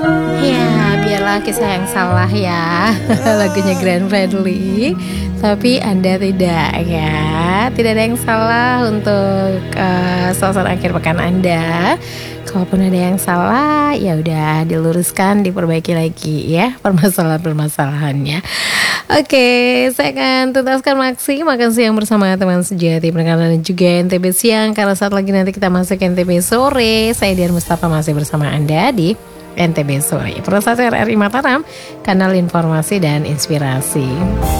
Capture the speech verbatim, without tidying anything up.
Ya, biarlah kisah yang salah ya. Lagunya Glenn Fredly. Tapi Anda tidak ya. Tidak ada yang salah untuk uh, suasana akhir pekan Anda. Kalaupun ada yang salah, ya udah diluruskan, diperbaiki lagi ya permasalahan-permasalahannya. Oke, saya akan tuntaskan Maksi makan siang bersama teman sejati pendengaran dan juga N T B siang. Karena saat lagi nanti kita masuk N T B sore, saya Dian Mustafa masih bersama Anda di N T B sore. Prosesor R I Mataram, kanal informasi dan inspirasi.